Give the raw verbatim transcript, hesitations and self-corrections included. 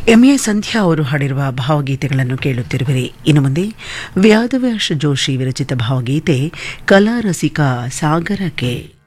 M A ಸಂಧ್ಯಾ ಅವರು ಹಾಡಿರುವ ಭಾವಗೀತೆಗಳನ್ನು ಕೇಳುತ್ತಿರುವಿರಿ. ಇನ್ನು ಮುಂದೆ ವ್ಯಾದವ್ಯಾಸ ಜೋಶಿ ವಿರಚಿತ ಭಾವಗೀತೆ ಕಲಾರಸಿಕ ಸಾಗರಕ್ಕೆ.